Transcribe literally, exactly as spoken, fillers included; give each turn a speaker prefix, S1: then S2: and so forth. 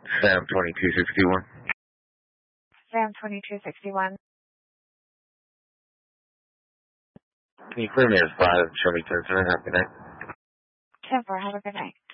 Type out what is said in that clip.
S1: Sam twenty-two sixty-one.
S2: Sam twenty-two sixty-one.
S1: Can you clear me as five and show me ten for Have a good night.
S2: ten four. Have a good night.